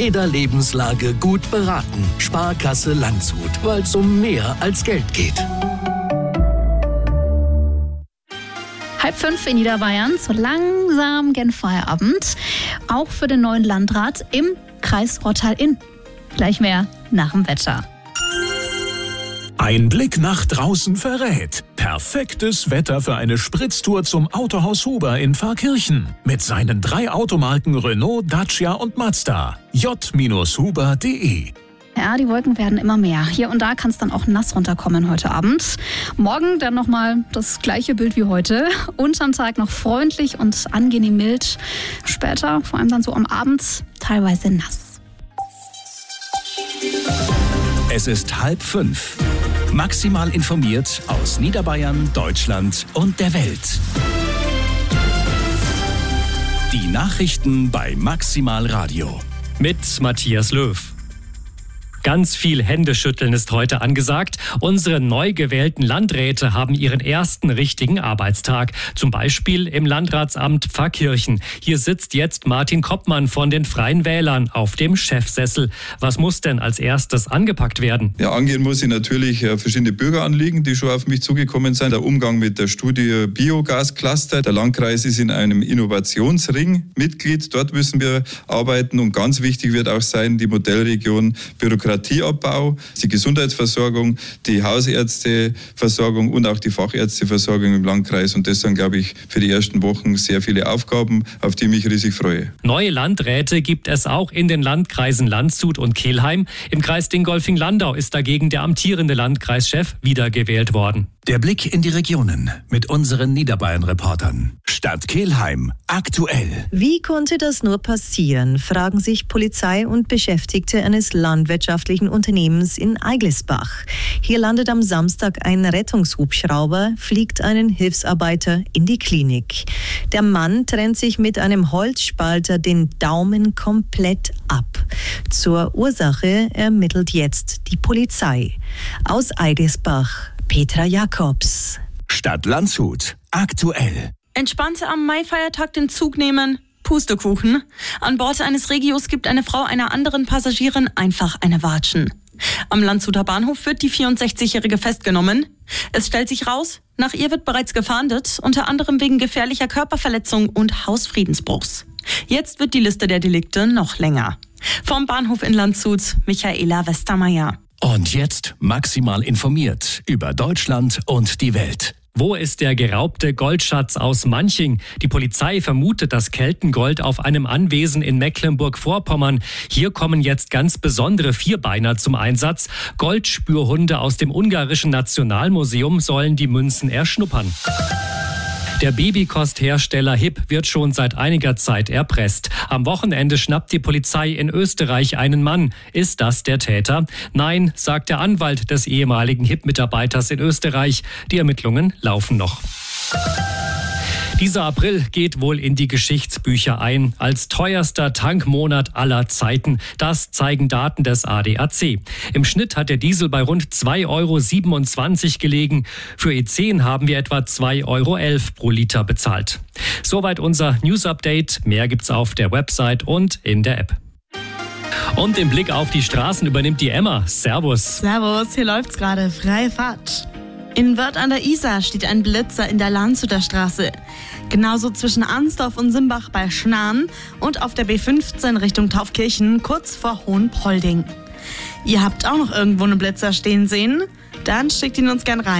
jeder Lebenslage gut beraten. Sparkasse Landshut, weil es um mehr als Geld geht. 4:30 in Niederbayern, so langsam gen Feierabend. Auch für den neuen Landrat im Kreis Rottal-Inn. Gleich mehr nach dem Wetter. Ein Blick nach draußen verrät. Perfektes Wetter für eine Spritztour zum Autohaus Huber in Pfarrkirchen. Mit seinen 3 Automarken Renault, Dacia und Mazda. j-huber.de. Ja, die Wolken werden immer mehr. Hier und da kann es dann auch nass runterkommen heute Abend. Morgen dann nochmal das gleiche Bild wie heute. Unterm Tag noch freundlich und angenehm mild. Später, vor allem dann so am Abend, teilweise nass. Es ist 4:30. Maximal informiert aus Niederbayern, Deutschland und der Welt. Die Nachrichten bei Maximal Radio. Mit Matthias Löw. Ganz viel Händeschütteln ist heute angesagt. Unsere neu gewählten Landräte haben ihren ersten richtigen Arbeitstag. Zum Beispiel im Landratsamt Pfarrkirchen. Hier sitzt jetzt Martin Koppmann von den Freien Wählern auf dem Chefsessel. Was muss denn als erstes angepackt werden? Ja, angehen muss ich natürlich verschiedene Bürgeranliegen, die schon auf mich zugekommen sind. Der Umgang mit der Studie Biogascluster. Der Landkreis ist in einem Innovationsring Mitglied. Dort müssen wir arbeiten. Und ganz wichtig wird auch sein, die Modellregion Bürokratieabbau, die Gesundheitsversorgung, die Hausärzteversorgung und auch die Fachärzteversorgung im Landkreis. Und das sind, glaube ich, für die ersten Wochen sehr viele Aufgaben, auf die ich mich riesig freue. Neue Landräte gibt es auch in den Landkreisen Landshut und Kelheim. Im Kreis Dingolfing-Landau ist dagegen der amtierende Landkreischef wiedergewählt worden. Der Blick in die Regionen mit unseren Niederbayern-Reportern. Stadt Kelheim, aktuell. Wie konnte das nur passieren, fragen sich Polizei und Beschäftigte eines landwirtschaftlichen Unternehmens in Eiglisbach. Hier landet am Samstag ein Rettungshubschrauber, fliegt einen Hilfsarbeiter in die Klinik. Der Mann trennt sich mit einem Holzspalter den Daumen komplett ab. Zur Ursache ermittelt jetzt die Polizei. Aus Eiglisbach, Petra Jakobs. Stadt Landshut, aktuell. Entspannte am Maifeiertag den Zug nehmen? Pustekuchen. An Bord eines Regios gibt eine Frau einer anderen Passagierin einfach eine Watschen. Am Landshuter Bahnhof wird die 64-Jährige festgenommen. Es stellt sich raus, nach ihr wird bereits gefahndet, unter anderem wegen gefährlicher Körperverletzung und Hausfriedensbruchs. Jetzt wird die Liste der Delikte noch länger. Vom Bahnhof in Landshut, Michaela Westermeier. Und jetzt maximal informiert über Deutschland und die Welt. Wo ist der geraubte Goldschatz aus Manching? Die Polizei vermutet das Keltengold auf einem Anwesen in Mecklenburg-Vorpommern. Hier kommen jetzt ganz besondere Vierbeiner zum Einsatz. Goldspürhunde aus dem ungarischen Nationalmuseum sollen die Münzen erschnuppern. Der Babykosthersteller HIP wird schon seit einiger Zeit erpresst. Am Wochenende schnappt die Polizei in Österreich einen Mann. Ist das der Täter? Nein, sagt der Anwalt des ehemaligen HIP-Mitarbeiters in Österreich. Die Ermittlungen laufen noch. Dieser April geht wohl in die Geschichtsbücher ein, als teuerster Tankmonat aller Zeiten. Das zeigen Daten des ADAC. Im Schnitt hat der Diesel bei rund 2,27 € gelegen. Für E10 haben wir etwa 2,11 € pro Liter bezahlt. Soweit unser News-Update. Mehr gibt's auf der Website und in der App. Und den Blick auf die Straßen übernimmt die Emma. Servus. Servus, hier läuft's gerade. Freie Fahrt. In Wörth an der Isar steht ein Blitzer in der Landshuter Straße. Genauso zwischen Arnsdorf und Simbach bei Schnarn und auf der B15 Richtung Taufkirchen kurz vor Hohenpolding. Ihr habt auch noch irgendwo einen Blitzer stehen sehen? Dann schickt ihn uns gern rein.